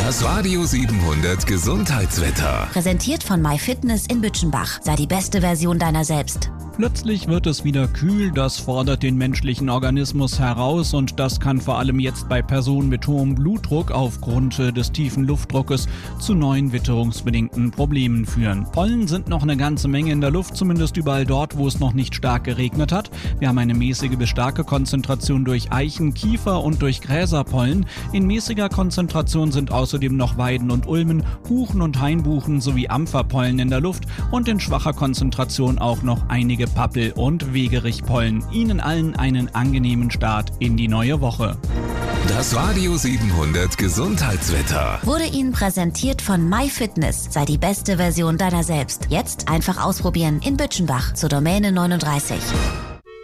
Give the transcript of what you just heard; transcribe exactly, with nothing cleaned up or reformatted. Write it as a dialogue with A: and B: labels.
A: Das Radio siebenhundert Gesundheitswetter.
B: Präsentiert von MyFitness in Bütchenbach. Sei die beste Version deiner selbst.
C: Plötzlich wird es wieder kühl, das fordert den menschlichen Organismus heraus und das kann vor allem jetzt bei Personen mit hohem Blutdruck aufgrund des tiefen Luftdruckes zu neuen witterungsbedingten Problemen führen. Pollen sind noch eine ganze Menge in der Luft, zumindest überall dort, wo es noch nicht stark geregnet hat. Wir haben eine mäßige bis starke Konzentration durch Eichen, Kiefer und durch Gräserpollen. In mäßiger Konzentration sind außerdem noch Weiden und Ulmen, Buchen und Hainbuchen sowie Ampferpollen in der Luft und in schwacher Konzentration auch noch einige Pappel- und Wegerichpollen. Ihnen allen einen angenehmen Start in die neue Woche.
A: Das Radio siebenhundert Gesundheitswetter
B: Wurde Ihnen präsentiert von MyFitness. Sei die beste Version deiner selbst. Jetzt einfach ausprobieren in Bütchenbach zur Domäne neununddreißig.